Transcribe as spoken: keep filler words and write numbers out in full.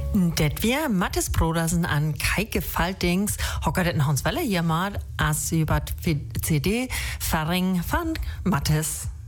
Det wir Mattes Brodersen an Keike Faltings hocker det nach uns Welle hier mal as über C D Faring von Mattes.